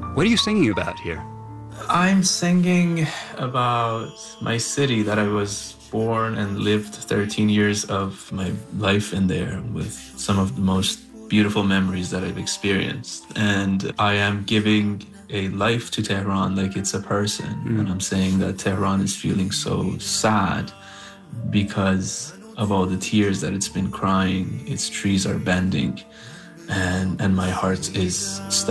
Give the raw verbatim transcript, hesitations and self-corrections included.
What are you singing about here? I'm singing about my city that I was born and lived thirteen years of my life in there with some of the most beautiful memories that I've experienced. And I am giving a life to Tehran like it's a person. And Mm. I'm saying that Tehran is feeling so sad because of all the tears that it's been crying. Its trees are bending, and, and my heart is stuck